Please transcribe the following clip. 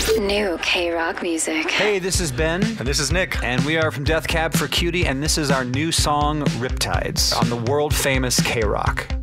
New K-Rock music. Hey, this is Ben. And this is Nick. And we are from Death Cab for Cutie, and this is our new song, Riptides, on the world famous K-Rock.